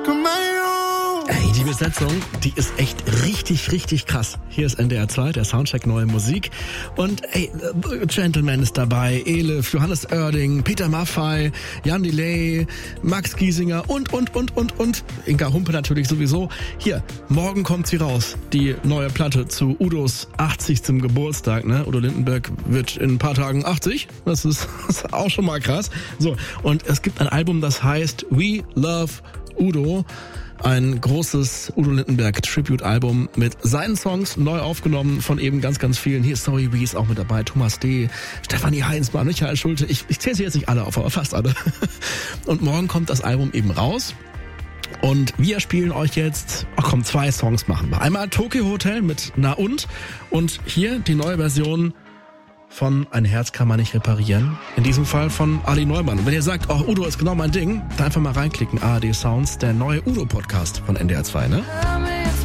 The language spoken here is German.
Ey, die Besetzung, die ist echt richtig, richtig krass. Hier ist NDR 2, der Soundcheck Neue Musik. Und ey, Gentleman ist dabei, Elif, Johannes Oerding, Peter Maffay, Jan Delay, Max Giesinger und. Inga Humpe natürlich sowieso. Hier, morgen kommt sie raus, die neue Platte zu Udos 80. Geburtstag. Ne? Udo Lindenberg wird in ein paar Tagen 80. Das ist auch schon mal krass. So, und es gibt ein Album, das heißt We Love Udo. Ein großes Udo Lindenberg Tribute-Album mit seinen Songs neu aufgenommen von eben ganz, ganz vielen. Hier ist Zoe Wies auch mit dabei, Thomas D., Stefanie Heinzmann, Michael Schulte. Ich zähle sie jetzt nicht alle auf, aber fast alle. Und morgen kommt das Album eben raus. Und wir spielen euch jetzt, zwei Songs machen wir. Einmal Tokyo Hotel mit Na und hier die neue Version von Ein Herz kann man nicht reparieren. In diesem Fall von Ali Neumann. Und wenn ihr sagt, Udo ist genau mein Ding, dann einfach mal reinklicken. ARD Sounds, der neue Udo-Podcast von NDR 2, ne?